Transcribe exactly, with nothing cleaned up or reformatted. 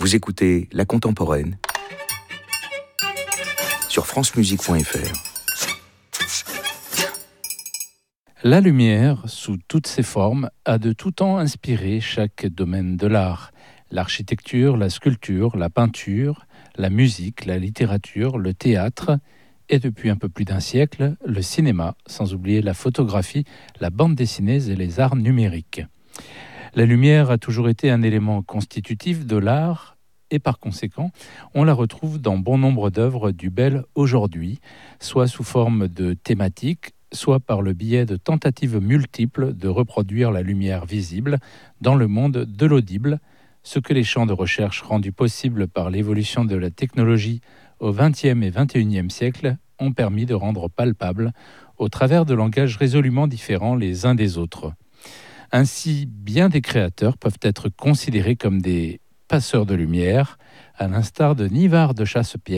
Vous écoutez La Contemporaine sur francemusique point f r. La lumière, sous toutes ses formes, a de tout temps inspiré chaque domaine de l'art. L'architecture, la sculpture, la peinture, la musique, la littérature, le théâtre et depuis un peu plus d'un siècle, le cinéma, sans oublier la photographie, la bande dessinée et les arts numériques. La lumière a toujours été un élément constitutif de l'art et par conséquent, on la retrouve dans bon nombre d'œuvres du bel aujourd'hui, soit sous forme de thématiques, soit par le biais de tentatives multiples de reproduire la lumière visible dans le monde de l'audible, ce que les champs de recherche rendus possibles par l'évolution de la technologie au vingtième et vingt et unième siècle ont permis de rendre palpable au travers de langages résolument différents les uns des autres. Ainsi, bien des créateurs peuvent être considérés comme des passeurs de lumière, à l'instar de Nivard de Chassepierre,